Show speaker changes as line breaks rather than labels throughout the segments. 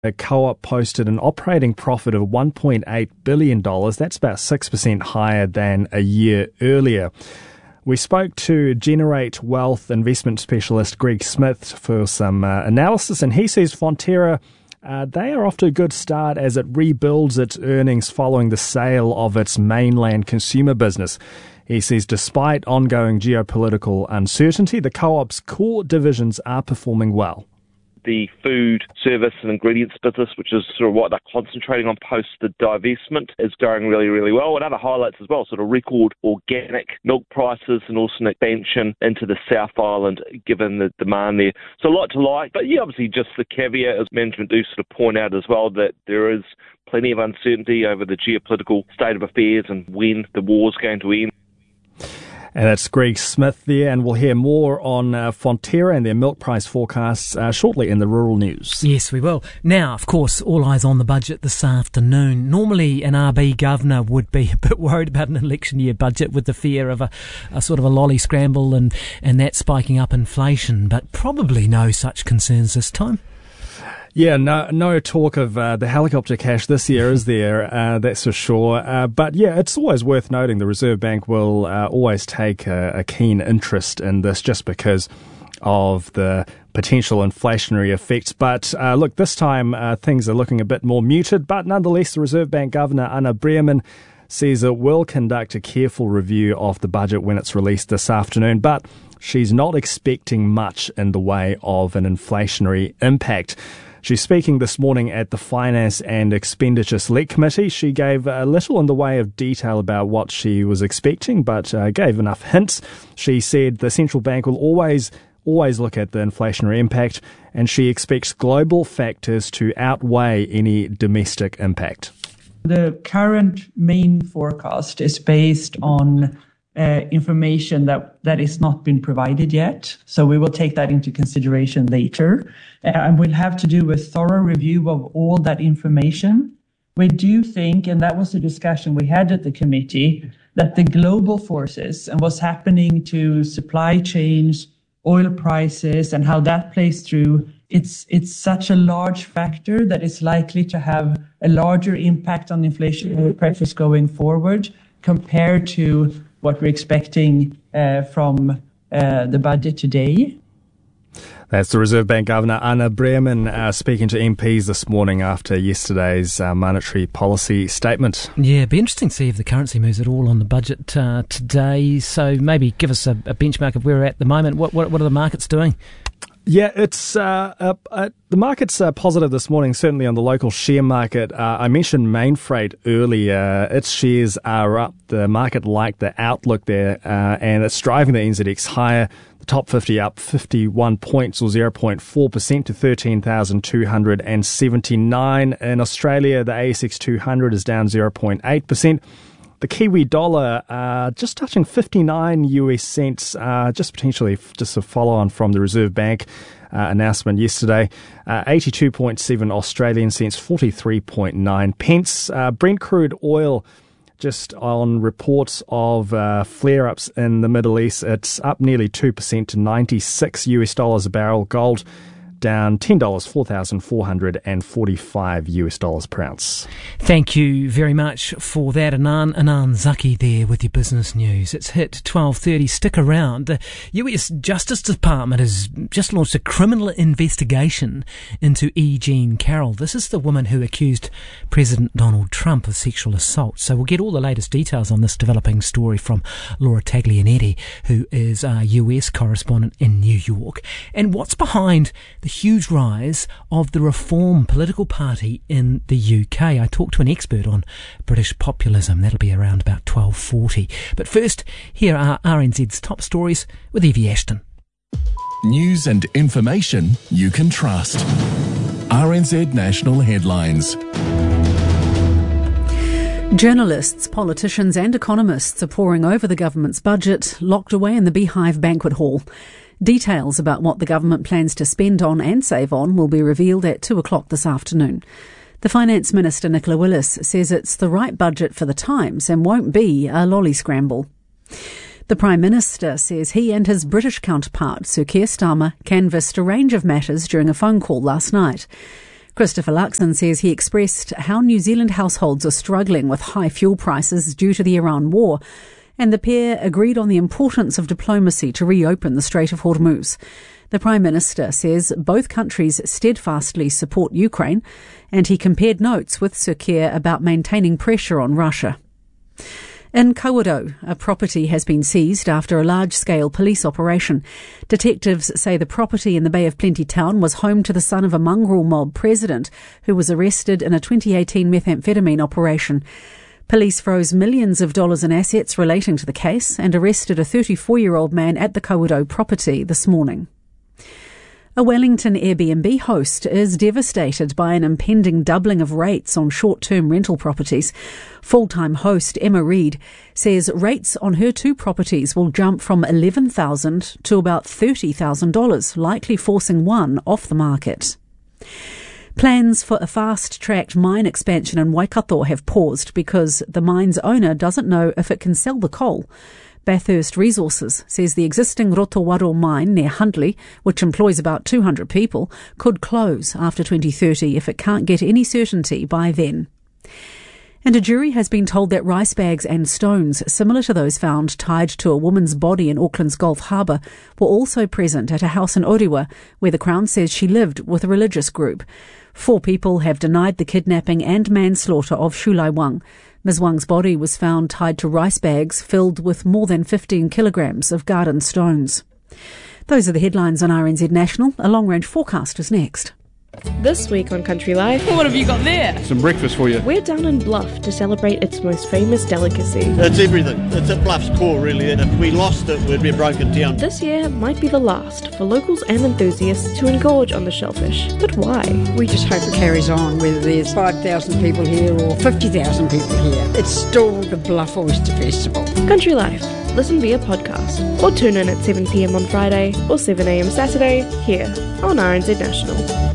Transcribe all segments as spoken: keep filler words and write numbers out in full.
The co-op posted an operating profit of one point eight billion dollars. That's about six percent higher than a year earlier. We spoke to Generate Wealth investment specialist Greg Smith for some uh, analysis, and he says Fonterra, uh, they are off to a good start as it rebuilds its earnings following the sale of its mainland consumer business. He says despite ongoing geopolitical uncertainty, the co-op's core divisions are performing well.
The food, service and ingredients business, which is sort of what they're concentrating on post the divestment, is going really, really well. And other highlights as well, sort of record organic milk prices and also an expansion into the South Island, given the demand there. So a lot to like. But yeah, obviously just the caveat, as management do sort of point out as well, that there is plenty of uncertainty over the geopolitical state of affairs and when the war's going to end.
And that's Greg Smith there, and we'll hear more on uh, Fonterra and their milk price forecasts uh, shortly in the Rural News.
Yes, we will. Now, of course, all eyes on the budget this afternoon. Normally, an R B governor would be a bit worried about an election year budget with the fear of a, a sort of a lolly scramble and, and that spiking up inflation, but probably no such concerns this time.
Yeah, no no talk of uh, the helicopter cash this year, is there? Uh, that's for sure. Uh, but yeah, it's always worth noting the Reserve Bank will uh, always take a, a keen interest in this just because of the potential inflationary effects. But uh, look, this time uh, things are looking a bit more muted. But nonetheless, the Reserve Bank Governor, Anna Brearman, says it will conduct a careful review of the budget when it's released this afternoon. But she's not expecting much in the way of an inflationary impact. She's speaking this morning at the Finance and Expenditure Select Committee. She gave a little in the way of detail about what she was expecting, but uh, gave enough hints. She said the central bank will always, always look at the inflationary impact, and she expects global factors to outweigh any domestic impact.
The current main forecast is based on Uh, information that, that is not been provided yet. So we will take that into consideration later. Uh, and we'll have to do a thorough review of all that information. We do think, and that was the discussion we had at the committee, that the global forces and what's happening to supply chains, oil prices, and how that plays through, it's it's such a large factor that is likely to have a larger impact on inflationary pressures going forward compared to what we're expecting uh, from uh, the budget today.
That's the Reserve Bank Governor, Anna Brearman, uh, speaking to M Ps this morning after yesterday's uh, monetary policy statement.
Yeah, it'd be interesting to see if the currency moves at all on the budget uh, today. So maybe give us a, a benchmark of where we're at the moment. What, what, what are the markets doing?
Yeah, it's uh, uh, uh, the market's uh, positive this morning, certainly on the local share market. Uh, I mentioned Mainfreight earlier. Its shares are up. The market liked the outlook there, uh, and it's driving the N Z X higher. The top fifty up fifty-one points or zero point four percent to thirteen thousand two hundred seventy-nine. In Australia, the A S X two hundred is down zero point eight percent. The Kiwi dollar uh, just touching fifty-nine U S cents, uh, just potentially f- just a follow-on from the Reserve Bank uh, announcement yesterday. Uh, eighty-two point seven Australian cents, forty-three point nine pence. Uh, Brent crude oil, just on reports of uh, flare-ups in the Middle East, it's up nearly two percent to ninety-six U S dollars a barrel. Gold down ten dollars, four thousand four hundred forty-five U S dollars per ounce.
Thank you very much for that, Anan. Anan Zaki there with your business news. It's hit twelve thirty. Stick around. The U S Justice Department has just launched a criminal investigation into E. Jean Carroll. This is the woman who accused President Donald Trump of sexual assault. So we'll get all the latest details on this developing story from Laura Taglianetti, who is our U S correspondent in New York. And what's behind the huge rise of the Reform political party in the U K. I talked to an expert on British populism. That'll be around about twelve forty. But first, here are R N Z's top stories with Evie Ashton.
News and information you can trust. R N Z National Headlines.
Journalists, politicians and economists are poring over the government's budget, locked away in the Beehive Banquet Hall. Details about what the government plans to spend on and save on will be revealed at two o'clock this afternoon. The Finance Minister, Nicola Willis, says it's the right budget for the times and won't be a lolly scramble. The Prime Minister says he and his British counterpart, Sir Keir Starmer, canvassed a range of matters during a phone call last night. Christopher Luxon says he expressed how New Zealand households are struggling with high fuel prices due to the Iran war, and the pair agreed on the importance of diplomacy to reopen the Strait of Hormuz. The Prime Minister says both countries steadfastly support Ukraine, and he compared notes with Sir Keir about maintaining pressure on Russia. In Kawerau, a property has been seized after a large-scale police operation. Detectives say the property in the Bay of Plenty town was home to the son of a mongrel mob president who was arrested in a twenty eighteen methamphetamine operation. Police froze millions of dollars in assets relating to the case and arrested a thirty-four-year-old man at the Kawerau property this morning. A Wellington Airbnb host is devastated by an impending doubling of rates on short-term rental properties. Full-time host Emma Reid says rates on her two properties will jump from eleven thousand dollars to about thirty thousand dollars, likely forcing one off the market. Plans for a fast-tracked mine expansion in Waikato have paused because the mine's owner doesn't know if it can sell the coal. Bathurst Resources says the existing Rotowaro mine near Huntly, which employs about two hundred people, could close after twenty thirty if it can't get any certainty by then. And a jury has been told that rice bags and stones, similar to those found tied to a woman's body in Auckland's Gulf Harbour, were also present at a house in Orewa, where the Crown says she lived with a religious group. Four people have denied the kidnapping and manslaughter of Shulai Wang. Miz Wang's body was found tied to rice bags filled with more than fifteen kilograms of garden stones. Those are the headlines on R N Z National. A long-range forecast is next.
This week on Country Life,
what have you got there?
Some breakfast for you.
We're down in Bluff to celebrate its most famous delicacy.
It's everything. It's at Bluff's core, really, and if we lost it, we'd be a broken town.
This year might be the last for locals and enthusiasts to engorge on the shellfish. But why?
We just hope it carries on, whether there's five thousand people here or fifty thousand people here. It's still the Bluff Oyster Festival.
Country Life. Listen via podcast or tune in at seven p.m. on Friday or seven a.m. Saturday here on R N Z National.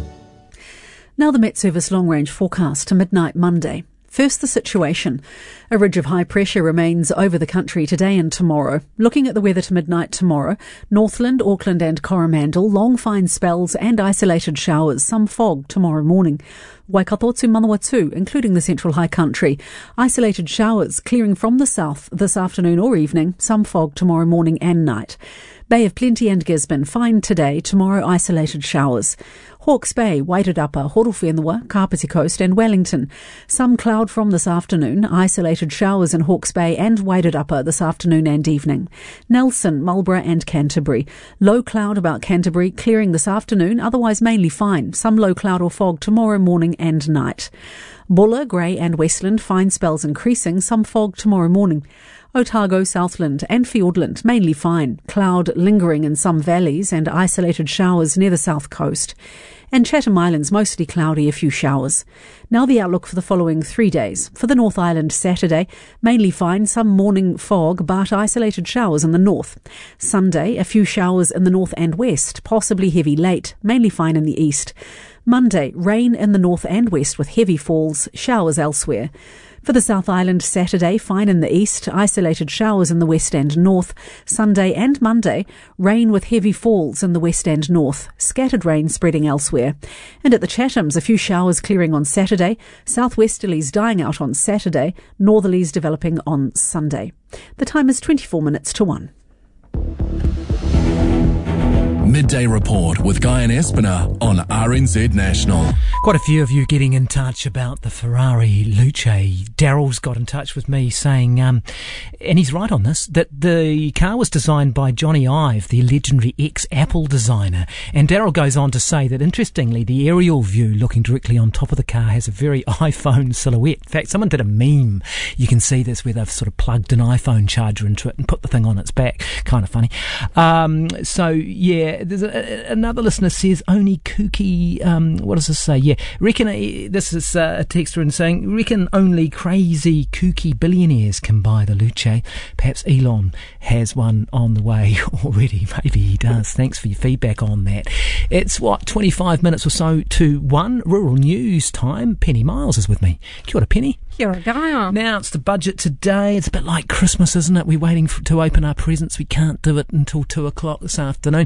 Now the Met Service long-range forecast to midnight Monday. First, the situation. A ridge of high pressure remains over the country today and tomorrow. Looking at the weather to midnight tomorrow, Northland, Auckland and Coromandel, long fine spells and isolated showers, some fog tomorrow morning. Waikato to Manawatu, including the central high country. Isolated showers clearing from the south this afternoon or evening, some fog tomorrow morning and night. Bay of Plenty and Gisborne, fine today, tomorrow isolated showers. Hawke's Bay, Wairarapa, Horowhenua, Kapiti Coast and Wellington. Some cloud from this afternoon, isolated showers in Hawke's Bay and Wairarapa this afternoon and evening. Nelson, Marlborough and Canterbury. Low cloud about Canterbury, clearing this afternoon, otherwise mainly fine. Some low cloud or fog tomorrow morning and night. Buller, Grey and Westland, fine spells increasing, some fog tomorrow morning. Otago, Southland and Fiordland, mainly fine. Cloud lingering in some valleys and isolated showers near the south coast. And Chatham Islands, mostly cloudy, a few showers. Now the outlook for the following three days. For the North Island, Saturday, mainly fine, some morning fog, but isolated showers in the north. Sunday, a few showers in the north and west, possibly heavy late, mainly fine in the east. Monday, rain in the north and west with heavy falls, showers elsewhere. For the South Island, Saturday, fine in the east, isolated showers in the west and north. Sunday and Monday, rain with heavy falls in the west and north, scattered rain spreading elsewhere. And at the Chathams, a few showers clearing on Saturday, southwesterlies dying out on Saturday, northerlies developing on Sunday. The time is twenty-four minutes to one.
Midday Report with Guy and Espiner on R N Z National.
Quite a few of you getting in touch about the Ferrari Luce. Daryl's got in touch with me saying, um, and he's right on this, that the car was designed by Johnny Ive, the legendary ex-Apple designer. And Daryl goes on to say that, interestingly, the aerial view looking directly on top of the car has a very iPhone silhouette. In fact, someone did a meme. You can see this where they've sort of plugged an iPhone charger into it and put the thing on its back. Kind of funny. Um, so, yeah, there's a, another listener says only kooky, um, what does this say? Yeah, reckon, uh, this is uh, a texter in saying, reckon only crazy kooky billionaires can buy the Luce. Perhaps Elon has one on the way already. Maybe he does. Thanks for your feedback on that. It's what, twenty-five minutes or so to one. Rural news time. Penny Miles is with me. Kia ora, Penny.
Kia ora, Guy.
Now it's the budget today. It's a bit like Christmas, isn't it? We're waiting for, to open our presents. We can't do it until two o'clock this afternoon.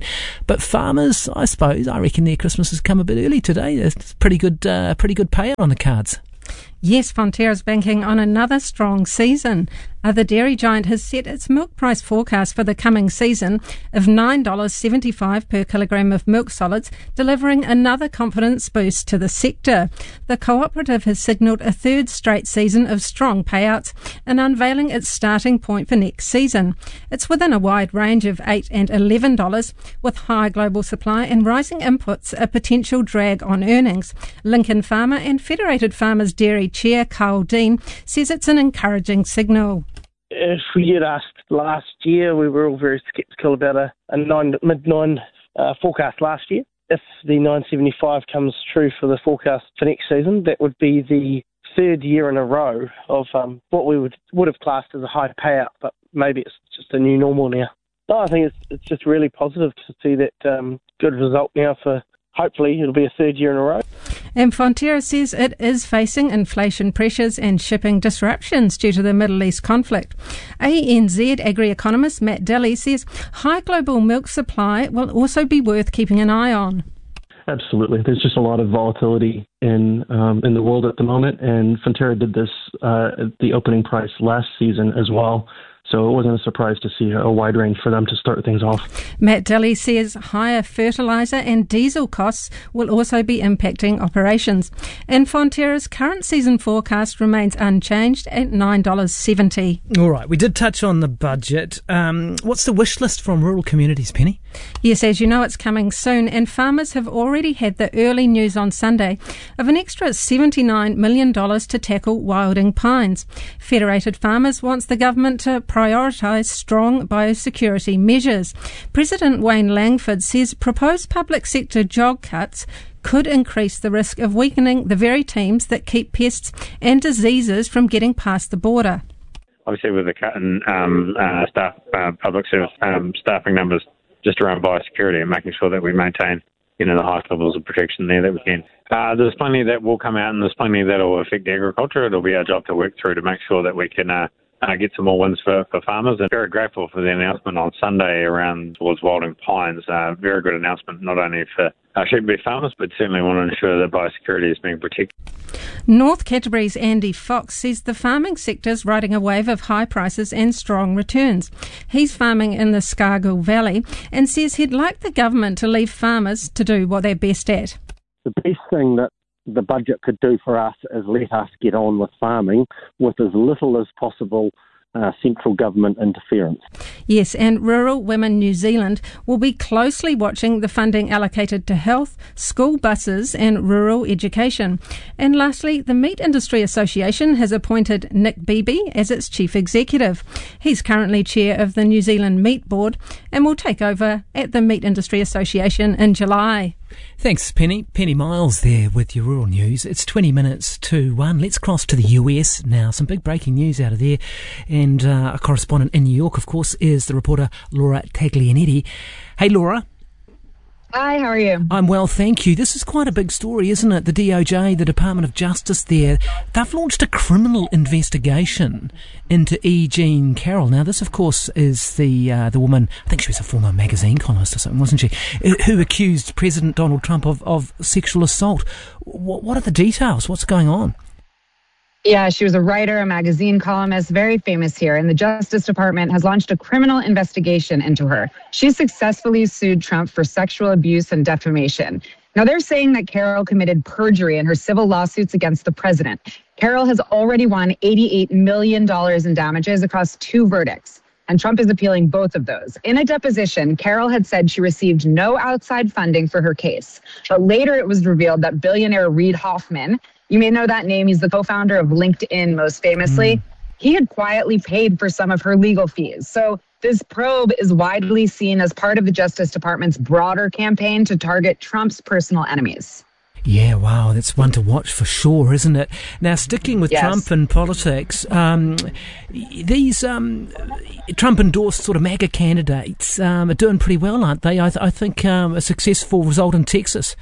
But farmers, I suppose, I reckon their Christmas has come a bit early today. It's pretty good, uh, pretty good payout on the cards.
Yes, Fonterra's banking on another strong season. Uh, the dairy giant has set its milk price forecast for the coming season of nine dollars seventy-five per kilogram of milk solids, delivering another confidence boost to the sector. The cooperative has signalled a third straight season of strong payouts and unveiling its starting point for next season. It's within a wide range of eight dollars and eleven dollars, with high global supply and rising inputs a potential drag on earnings. Lincoln Farmer and Federated Farmers Dairy Chair Carl Dean says it's an encouraging signal.
If we get asked last year, we were all very sceptical about a, a nine, mid-nine uh, forecast last year. If the nine seventy-five comes true for the forecast for next season, that would be the third year in a row of um, what we would would have classed as a high payout, but maybe it's just a new normal now. No, I think it's it's just really positive to see that um, good result now for, hopefully, it'll be a third year in a row.
And Fonterra says it is facing inflation pressures and shipping disruptions due to the Middle East conflict. A N Z agri-economist Matt Daly says high global milk supply will also be worth keeping an eye on.
Absolutely. There's just a lot of volatility in um, in the world at the moment, and Fonterra did this uh, at the opening price last season as well. So it wasn't a surprise to see a wide range for them to start things off.
Matt Daly says higher fertiliser and diesel costs will also be impacting operations. And Fonterra's current season forecast remains unchanged at nine dollars seventy.
All right, we did touch on the budget. Um, what's the wish list from rural communities, Penny?
Yes, as you know, it's coming soon, and farmers have already had the early news on Sunday of an extra seventy-nine million dollars to tackle wilding pines. Federated Farmers wants the government to prioritise strong biosecurity measures. President Wayne Langford says proposed public sector job cuts could increase the risk of weakening the very teams that keep pests and diseases from getting past the border.
Obviously, with the cut in um, uh, staff, uh, public service um, staffing numbers, just around biosecurity and making sure that we maintain, you know, the highest levels of protection there that we can. Uh, there's plenty that will come out, and there's plenty that will affect agriculture. It'll be our job to work through to make sure that we can uh, uh, get some more wins for, for farmers. And very grateful for the announcement on Sunday around towards wilding pines. Uh, very good announcement, not only for our sheep and beef farmers, but certainly want to ensure that biosecurity is being protected.
North Canterbury's Andy Fox says the farming sector's riding a wave of high prices and strong returns. He's farming in the Scargill Valley and says he'd like the government to leave farmers to do what they're best at.
The best thing that the budget could do for us is let us get on with farming with as little as possible Uh, central government interference.
Yes, and Rural Women New Zealand will be closely watching the funding allocated to health, school buses and rural education. And lastly, the Meat Industry Association has appointed Nick Beebe as its chief executive. He's currently chair of the New Zealand Meat Board and will take over at the Meat Industry Association in July.
Thanks, Penny. Penny Miles there with your rural news. It's twenty minutes to one. Let's cross to the U S now. Some big breaking news out of there. And uh, a correspondent in New York, of course, is the reporter Laura Taglianetti. Hey, Laura.
Hi, how are you?
I'm well, thank you. This is quite a big story, isn't it? The D O J, the Department of Justice there, they've launched a criminal investigation into E. Jean Carroll. Now, this, of course, is the uh, the woman, I think she was a former magazine columnist or something, wasn't she, who accused President Donald Trump of, of sexual assault. What, what are the details? What's going on?
Yeah, she was a writer, a magazine columnist, very famous here, and the Justice Department has launched a criminal investigation into her. She successfully sued Trump for sexual abuse and defamation. Now, they're saying that Carroll committed perjury in her civil lawsuits against the president. Carroll has already won eighty-eight million dollars in damages across two verdicts, and Trump is appealing both of those. In a deposition, Carroll had said she received no outside funding for her case, but later it was revealed that billionaire Reid Hoffman, you may know that name, he's the co-founder of LinkedIn most famously, mm. he had quietly paid for some of her legal fees. So this probe is widely seen as part of the Justice Department's broader campaign to target Trump's personal enemies.
Yeah, wow, that's one to watch for sure, isn't it? Now, sticking with
yes.
Trump and politics, um, these um, Trump-endorsed sort of MAGA candidates um, are doing pretty well, aren't they? I, th- I think um, a successful result in Texas.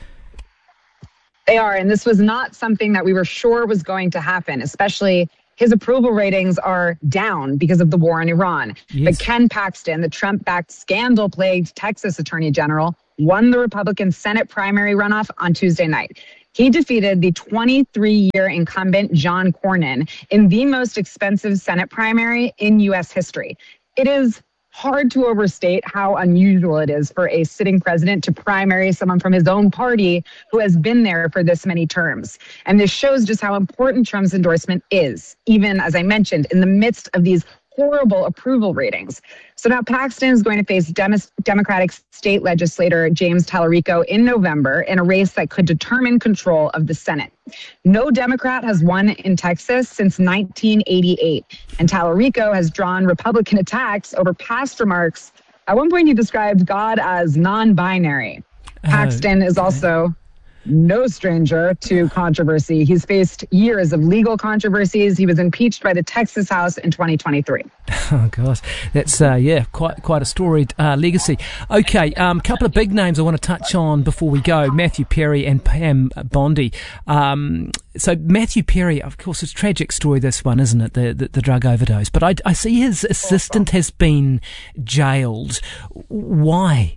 They are, and this was not something that we were sure was going to happen, especially his approval ratings are down because of the war in Iran. Yes. But Ken Paxton, the Trump-backed scandal-plagued Texas Attorney General, won the Republican Senate primary runoff on Tuesday night. He defeated the twenty-three-year incumbent John Cornyn in the most expensive Senate primary in U S history. It is hard to overstate how unusual it is for a sitting president to primary someone from his own party who has been there for this many terms. And this shows just how important Trump's endorsement is, even, as I mentioned, in the midst of these horrible approval ratings. So now Paxton is going to face Dem- Democratic state legislator James Tallarico in November in a race that could determine control of the Senate. No Democrat has won in Texas since nineteen eighty-eight, and Tallarico has drawn Republican attacks over past remarks. At one point, he described God as non-binary. Uh, Paxton is also no stranger to controversy. He's faced years of legal controversies. He was impeached by the Texas House in twenty twenty-three.
Oh, gosh. That's, uh, yeah, quite quite a storied uh, legacy. Okay, a um, couple of big names I want to touch on before we go. Matthew Perry and Pam Bondi. Um, so Matthew Perry, of course, it's a tragic story, this one, isn't it? The, the, the drug overdose. But I, I see his assistant has been jailed. Why?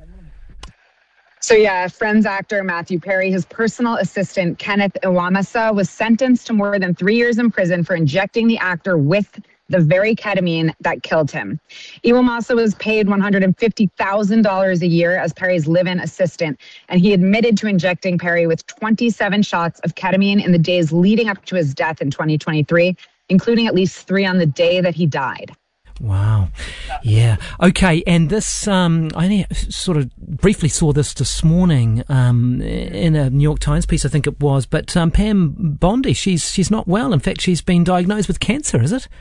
So yeah, Friends actor Matthew Perry, his personal assistant Kenneth Iwamasa, was sentenced to more than three years in prison for injecting the actor with the very ketamine that killed him. Iwamasa was paid one hundred fifty thousand dollars a year as Perry's live-in assistant, and he admitted to injecting Perry with twenty-seven shots of ketamine in the days leading up to his death in twenty twenty-three, including at least three on the day that he died.
Wow. Yeah. Okay. And this, um, I only sort of briefly saw this this morning, um, in a New York Times piece, I think it was. But, um, Pam Bondi, she's, she's not well. In fact, she's been diagnosed with cancer, is it?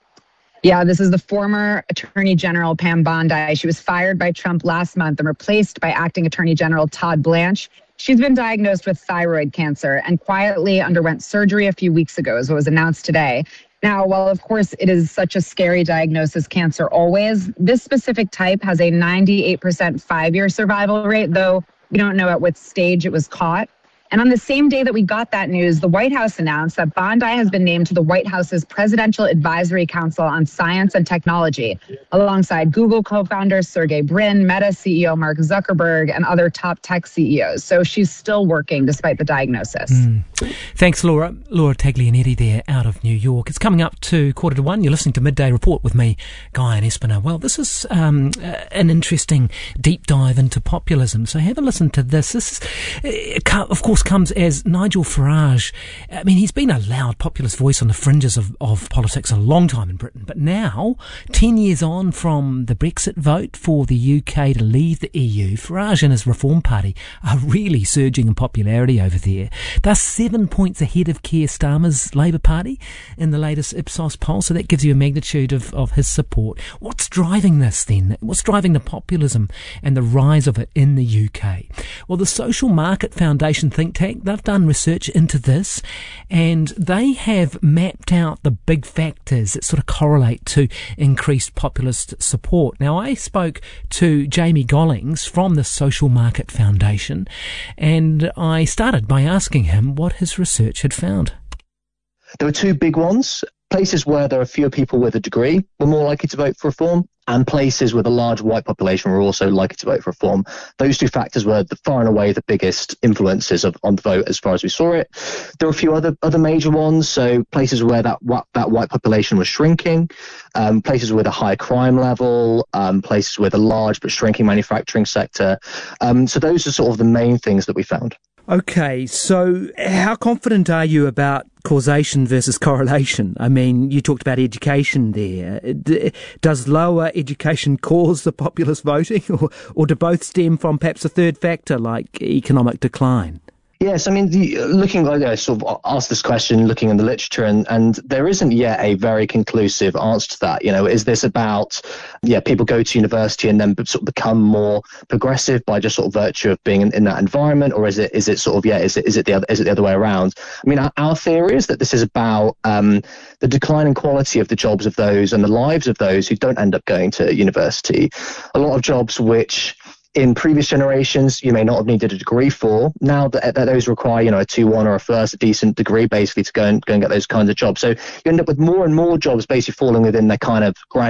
Yeah, this is the former Attorney General Pam Bondi. She was fired by Trump last month and replaced by acting Attorney General Todd Blanche. She's been diagnosed with thyroid cancer and quietly underwent surgery a few weeks ago, as what was announced today. Now, while of course it is such a scary diagnosis, cancer always, this specific type has a ninety-eight percent five-year survival rate, though we don't know at what stage it was caught. And on the same day that we got that news, the White House announced that Bondi has been named to the White House's Presidential Advisory Council on Science and Technology, alongside Google co-founder Sergey Brin, Meta C E O Mark Zuckerberg, and other top tech C E Os. So she's still working despite the diagnosis.
Mm. Thanks, Laura. Laura Taglianetti there out of New York. It's coming up to quarter to one. You're listening to Midday Report with me, Guy and Espino. Well, this is um, an interesting deep dive into populism. So have a listen to this. This is, of course, comes as Nigel Farage. I mean, he's been a loud populist voice on the fringes of, of politics a long time in Britain, but now, ten years on from the Brexit vote for the U K to leave the E U, Farage and his Reform Party are really surging in popularity over there. They're seven points ahead of Keir Starmer's Labour Party in the latest Ipsos poll, so that gives you a magnitude of, of his support. What's driving this then? What's driving the populism and the rise of it in the U K? Well, the Social Market Foundation think tank, they've done research into this, and they have mapped out the big factors that sort of correlate to increased populist support. Now, I spoke to Jamie Gollings from the Social Market Foundation, and I started by asking him what his research had found.
There were two big ones. Places where there are fewer people with a degree were more likely to vote for reform, and places with a large white population were also likely to vote for reform. Those two factors were the far and away the biggest influences of, on the vote as far as we saw it. There were a few other other major ones, so places where that that white population was shrinking, um, places with a high crime level, um, places with a large but shrinking manufacturing sector. Um, so those are sort of the main things that we found.
Okay, so how confident are you about causation versus correlation? I mean, you talked about education there. Does lower education cause the populist voting, or, or do both stem from perhaps a third factor like economic decline?
Yes, I mean, the, looking like I sort of asked this question, looking in the literature, and, and there isn't yet a very conclusive answer to that. You know, is this about, yeah, people go to university and then sort of become more progressive by just sort of virtue of being in, in that environment, or is it is it sort of yeah, is it is it the other is it the other way around? I mean, our, our theory is that this is about um, the declining quality of the jobs of those and the lives of those who don't end up going to university. A lot of jobs which in previous generations you may not have needed a degree for, now that, that those require, you know, a two one or a first, a decent degree basically to go and go and get those kinds of jobs. So you end up with more and more jobs basically falling within the kind of graduate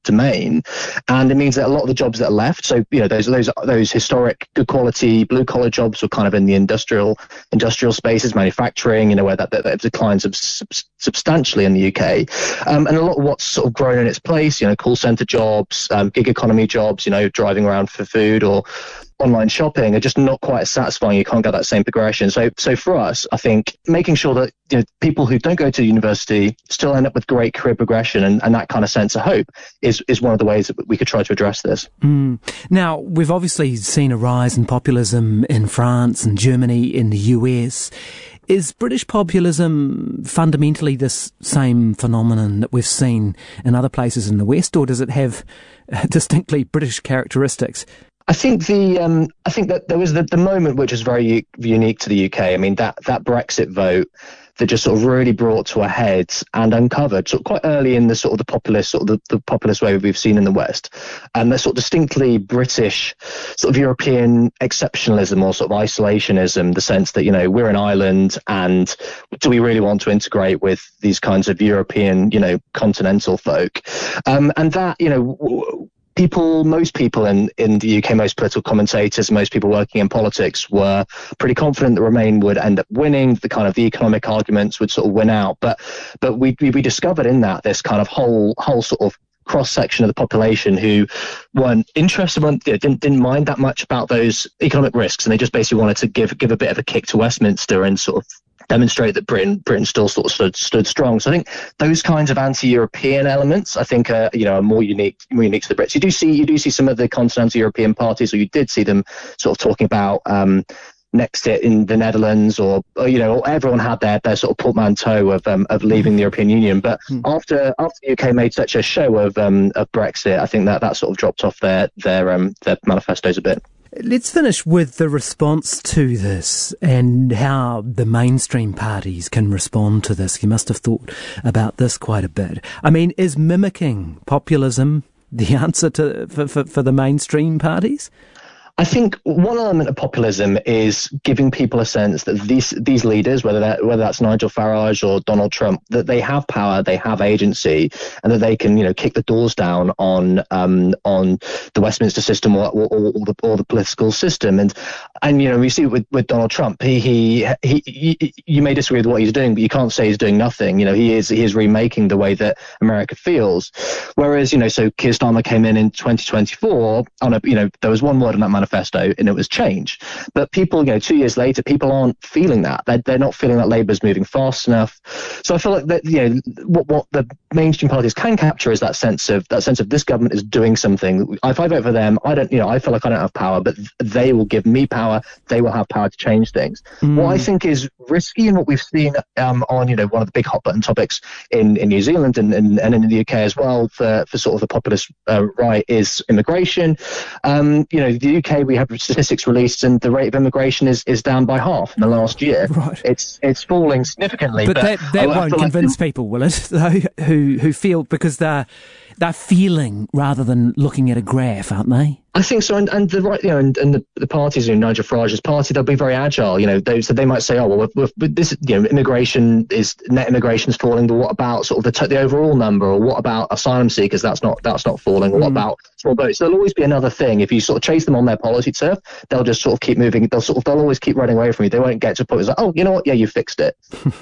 domain, and it means that a lot of the jobs that are left, so you know those those those historic good quality blue collar jobs were kind of in the industrial industrial spaces, manufacturing, you know where that, that, that declines sub- substantially in the U K, um, and a lot of what's sort of grown in its place, you know call center jobs, um, gig economy jobs, you know driving around for food or online shopping are just not quite as satisfying. You can't get that same progression. So, so for us, I think making sure that you know, people who don't go to university still end up with great career progression and, and that kind of sense of hope is, is one of the ways that we could try to address this.
Mm. Now, we've obviously seen a rise in populism in France and Germany, in the U S. Is British populism fundamentally this same phenomenon that we've seen in other places in the West, or does it have distinctly British characteristics?
I think the um, I think that there was the, the moment which is very u- unique to the U K. I mean, that, that Brexit vote that just sort of really brought to a head and uncovered sort of quite early in the sort of the populist sort of the, the populist wave we've seen in the West, and the sort of distinctly British sort of European exceptionalism or sort of isolationism, the sense that, you know, we're an island and do we really want to integrate with these kinds of European, you know, continental folk? Um, and that, you know, w- People, most people in, in the U K, most political commentators, most people working in politics were pretty confident that Remain would end up winning. The kind of the economic arguments would sort of win out. But but we we, we discovered in that this kind of whole whole sort of cross section of the population who weren't interested, weren't, you know, didn't didn't mind that much about those economic risks, and they just basically wanted to give give a bit of a kick to Westminster and sort of demonstrate that Britain Britain still sort of stood, stood strong. So I think those kinds of anti-European elements, I think, are, you know, are more unique more unique to the Brits. You do see you do see some of the continental European parties, or you did see them sort of talking about um, Nexit in the Netherlands, or, or you know, everyone had their, their sort of portmanteau of um, of leaving the European Union. But mm. after after the U K made such a show of um, of Brexit, I think that that sort of dropped off their their um, their manifestos a bit.
Let's finish with the response to this and how the mainstream parties can respond to this. You must have thought about this quite a bit. I mean, is mimicking populism the answer to for, for, for the mainstream parties?
I think one element of populism is giving people a sense that these these leaders, whether that whether that's Nigel Farage or Donald Trump, that they have power, they have agency, and that they can, you know, kick the doors down on um, on the Westminster system or, or, or, the, or the political system. And and you know, we see it with, with Donald Trump. He, he he he you may disagree with what he's doing, but you can't say he's doing nothing. You know, he is he is remaking the way that America feels. Whereas, you know, so Keir Starmer came in in twenty twenty-four on a, you know, there was one word on that manifesto, and it was change. But people, you know, two years later, people aren't feeling that. They're, they're not feeling that Labour's moving fast enough. So I feel like that, you know, what what the mainstream parties can capture is that sense of that sense of this government is doing something. If I vote for them, I don't, you know, I feel like I don't have power, but they will give me power. They will have power to change things. Mm. What I think is risky, and what we've seen um, on, you know, one of the big hot button topics in, in New Zealand and, and, and in the U K as well for, for sort of the populist uh, right is immigration. Um, you know, the U K, we have statistics released, and the rate of immigration is, is down by half in the last year.
Right.
It's it's falling significantly.
But,
but
that, that
I,
won't
I
convince
like
people, will it? Though, who who feel, because they're they're feeling rather than looking at a graph, aren't they?
I think so, and, and the right, you know, and, and the, the parties, you know, Nigel Farage's party, they'll be very agile. You know, they, so they might say, oh, well, with, with this, you know, immigration is net immigration is falling, but what about sort of the t- the overall number, or what about asylum seekers? That's not that's not falling. Or what mm. about small boats? So there'll always be another thing. If you sort of chase them on their policy turf, they'll just sort of keep moving. They'll sort of they'll always keep running away from you. They won't get to a point where it's like, oh, you know what? Yeah, you fixed it.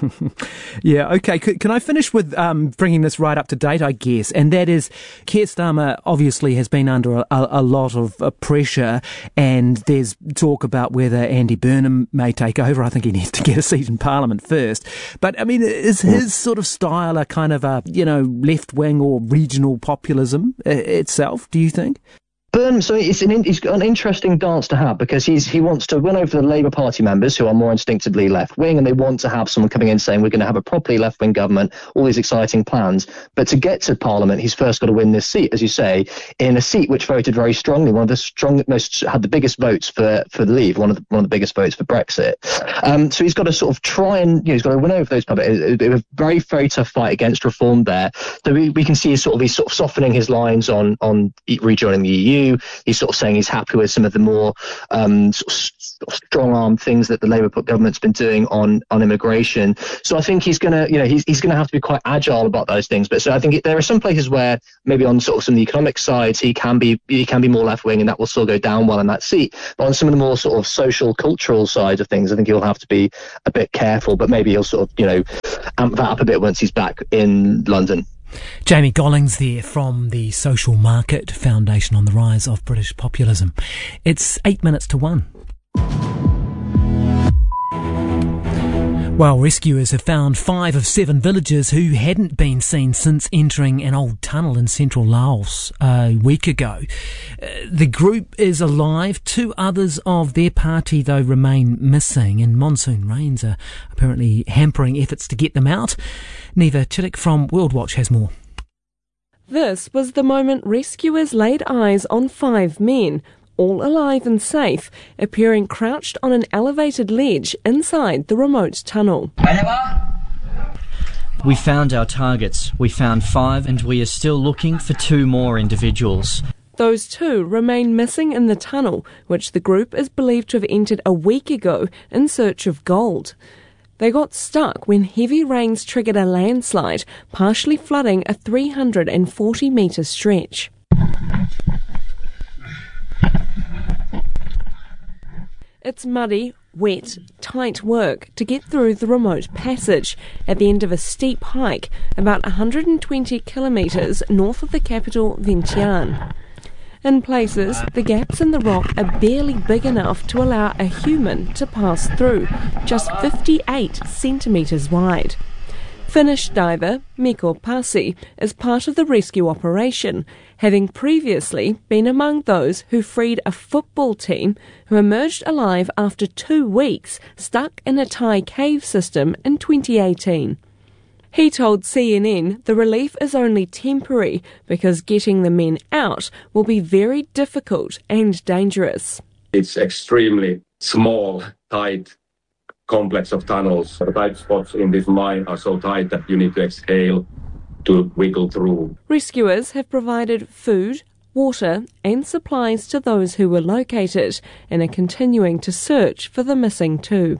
Yeah, okay. C- can I finish with um, bringing this right up to date, I guess? And that is, Keir Starmer obviously has been under a, a, a lot of uh, pressure. And there's talk about whether Andy Burnham may take over. I think he needs to get a seat in Parliament first. But, I mean, is his sort of style a kind of a, you know, left-wing or regional populism uh, itself, do you think?
Burnham, so it's an he's got an interesting dance to have, because he's he wants to win over the Labour Party members who are more instinctively left wing, and they want to have someone coming in saying we're going to have a properly left wing government, all these exciting plans. But to get to Parliament, he's first got to win this seat, as you say, in a seat which voted very strongly, one of the strong most had the biggest votes for for the Leave, one of the one of the biggest votes for Brexit. Um, so he's got to sort of try and, you know, he's got to win over those public. It, it was a very very tough fight against reform there. So we, we can see sort of he's sort of softening his lines on on rejoining the E two. He's sort of saying he's happy with some of the more um, sort of strong-arm things that the Labour government's been doing on, on immigration. So I think he's going to, you know, he's, he's going to have to be quite agile about those things. But so I think it, there are some places where maybe on sort of some of the economic sides he can be he can be more left-wing, and that will still go down well in that seat. But on some of the more sort of social, cultural side of things, I think he'll have to be a bit careful. But maybe he'll sort of, you know, amp that up a bit once he's back in London.
Jamie Gollings there from the Social Market Foundation on the rise of British populism. It's eight minutes to one. Well, rescuers have found five of seven villagers who hadn't been seen since entering an old tunnel in central Laos a week ago. Uh, the group is alive. Two others of their party, though, remain missing, and monsoon rains are apparently hampering efforts to get them out. Neva Chittick from World Watch has more.
This was the moment rescuers laid eyes on five men, all alive and safe, appearing crouched on an elevated ledge inside the remote tunnel.
We found our targets. We found five, and we are still looking for two more individuals.
Those two remain missing in the tunnel, which the group is believed to have entered a week ago in search of gold. They got stuck when heavy rains triggered a landslide, partially flooding a three hundred forty metre stretch. It's muddy, wet, tight work to get through the remote passage at the end of a steep hike about one hundred twenty kilometres north of the capital, Vientiane. In places, the gaps in the rock are barely big enough to allow a human to pass through, just fifty-eight centimetres wide. Finnish diver Mikko Pasi is part of the rescue operation, having previously been among those who freed a football team who emerged alive after two weeks stuck in a Thai cave system in twenty eighteen. He told C N N the relief is only temporary because getting the men out will be very difficult and dangerous.
It's extremely small, tight complex of tunnels. The tight spots in this mine are so tight that you need to exhale to wiggle through.
Rescuers have provided food, water and supplies to those who were located and are continuing to search for the missing two.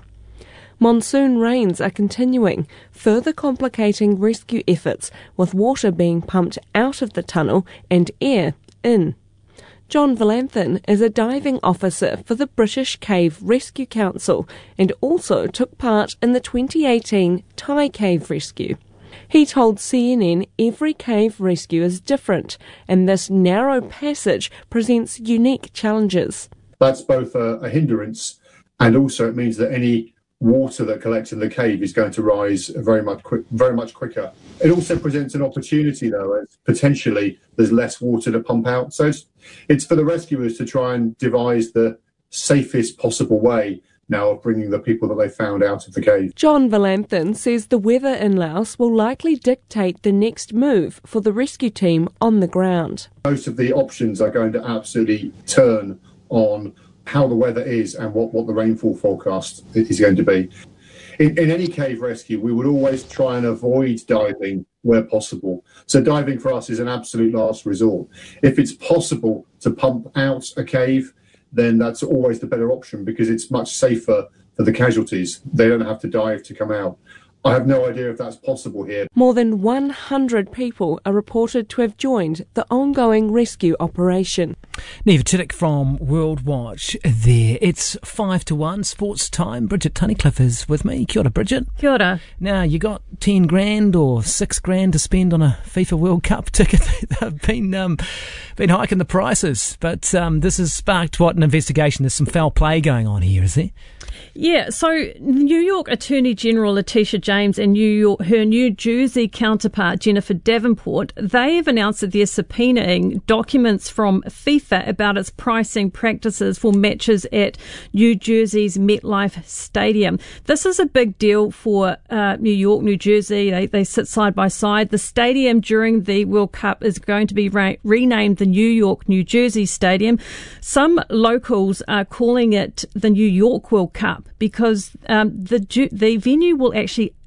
Monsoon rains are continuing, further complicating rescue efforts, with water being pumped out of the tunnel and air in. John Valanthan is a diving officer for the British Cave Rescue Council and also took part in the twenty eighteen Thai cave rescue. He told C N N every cave rescue is different and this narrow passage presents unique challenges.
That's both a, a hindrance and also it means that any water that collects in the cave is going to rise very much quick, very much quicker. It also presents an opportunity, though, as potentially there's less water to pump out. So it's, it's for the rescuers to try and devise the safest possible way now of bringing the people that they found out of the cave.
John Valanthan says the weather in Laos will likely dictate the next move for the rescue team on the ground.
Most of the options are going to absolutely turn on how the weather is and what, what the rainfall forecast is going to be. In, in any cave rescue, we would always try and avoid diving where possible. So diving for us is an absolute last resort. If it's possible to pump out a cave, then that's always the better option because it's much safer for the casualties. They don't have to dive to come out. I have no idea if that's possible here.
More than one hundred people are reported to have joined the ongoing rescue operation.
Neva Chittick from World Watch there. It's five to one, sports time. Bridget Tunnicliffe is with me. Kia ora, Bridget.
Kia ora.
Now, you got ten grand or six grand to spend on a FIFA World Cup ticket. They've been, um, been hiking the prices, but um, this has sparked, what, an investigation. There's some foul play going on here, is there?
Yeah, so New York Attorney General Letitia James and New York, her New Jersey counterpart Jennifer Davenport, they have announced that they're subpoenaing documents from FIFA about its pricing practices for matches at New Jersey's MetLife Stadium. This is a big deal for uh, New York, New Jersey. They, they sit side by side. The stadium during the World Cup is going to be re- renamed the New York, New Jersey Stadium. Some locals are calling it the New York World Cup because um, the the venue will actually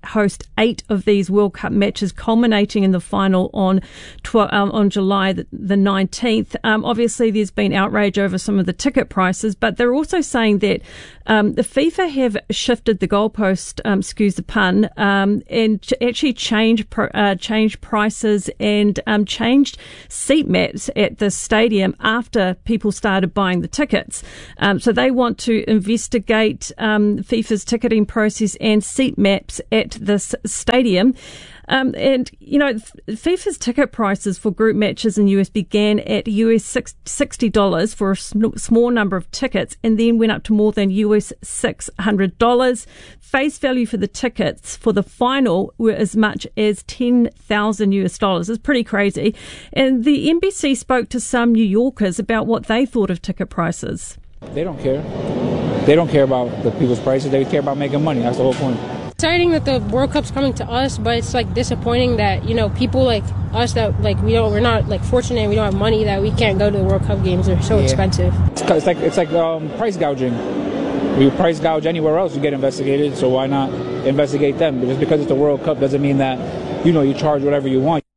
host eight of these World Cup matches, culminating in the final on tw- um, on July the, the nineteenth. Um, obviously, there's been outrage over some of the ticket prices, but they're also saying that um, the FIFA have shifted the goalpost, um, excuse the pun, um, and ch- actually changed pr- uh, changed prices and um, changed seat maps at the stadium after people started buying the tickets. Um, so they want to investigate um, FIFA's ticketing process and seat maps at this stadium. Um, and, you know, FIFA's ticket prices for group matches in U S began at U S sixty dollars for a sm- small number of tickets and then went up to more than U S six hundred dollars. Face value for the tickets for the final were as much as ten thousand U S dollars. It's pretty crazy. And the N B C spoke to some New Yorkers about what they thought of ticket prices.
They don't care. They don't care about the people's prices. They care about making money. That's the whole point.
Exciting that the World Cup's coming to us, but it's like disappointing that, you know, people like us that like we don't we're not like fortunate and we don't have money that we can't go to the World Cup games. They're so
yeah. expensive. It's like it's like um, price gouging. We price gouge anywhere else, you get investigated. So why not investigate them? Just because it's the World Cup doesn't mean that, you know, you charge whatever you want.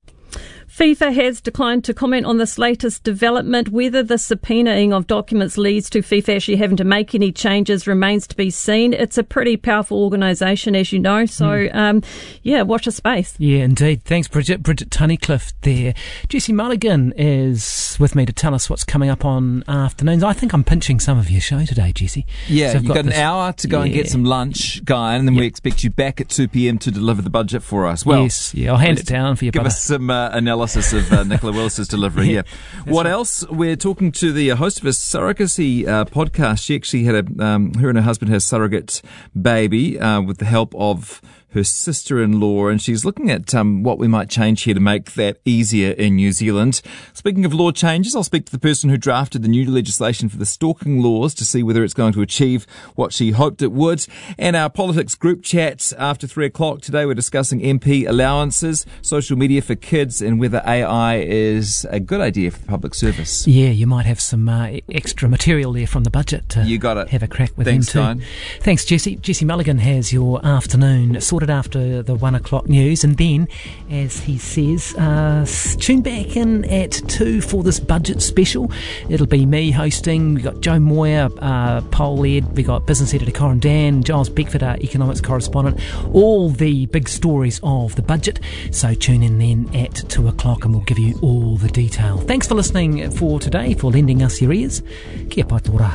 FIFA has declined to comment on this latest development. Whether the subpoenaing of documents leads to FIFA actually having to make any changes remains to be seen. It's a pretty powerful organisation, as you know, so mm. um, yeah, watch the space.
Yeah, indeed. Thanks, Bridget. Bridget Tunnicliffe there. Jessie Mulligan is with me to tell us what's coming up on afternoons. I think I'm pinching some of your show today, Jessie.
Yeah,
so
you've got, got an
this,
hour to go
yeah.
and get some lunch, Guy, and then yep. we expect you back at two p.m. to deliver the budget for us. Well,
yes, yeah, I'll hand it down for you,
Give
brother.
us some uh, analysis of uh, Nicola Willis's delivery. Yeah. What right. else? We're talking to the host of a surrogacy uh, podcast. She actually had a, um, her and her husband had a surrogate baby uh, with the help of her sister-in-law, and she's looking at um, what we might change here to make that easier in New Zealand. Speaking of law changes, I'll speak to the person who drafted the new legislation for the stalking laws to see whether it's going to achieve what she hoped it would. And our politics group chat after three o'clock today, we're discussing M P allowances, social media for kids, and whether A I is a good idea for the public service.
Yeah, you might have some uh, extra material there from the budget to
you got it.
have a crack with
Thanks,
them too.
Time.
Thanks, Jessie. Jessie Mulligan has your afternoon sorted after the one o'clock news, and then, as he says, uh, tune back in at two for this budget special. It'll be me hosting. We've got Joe Moyer, uh, Poll Ed, we've got business editor Corin Dan, Giles Beckford, our economics correspondent, all the big stories of the budget. So tune in then at two o'clock and we'll give you all the detail. Thanks for listening for today, for lending us your ears. Kia patora.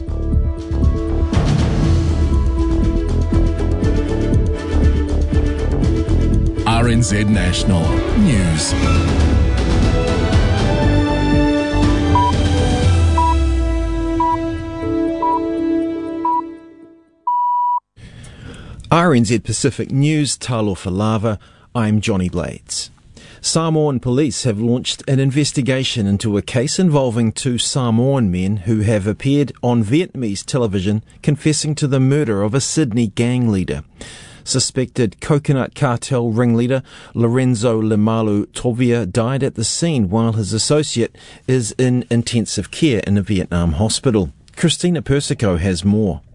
R N Z National News.
R N Z Pacific News, Talofa Lava. I'm Johnny Blades. Samoan police have launched an investigation into a case involving two Samoan men who have appeared on Vietnamese television confessing to the murder of a Sydney gang leader. Suspected coconut cartel ringleader Lorenzo Limalu Tovia died at the scene while his associate is in intensive care in a Vietnam hospital. Christina Persico has more.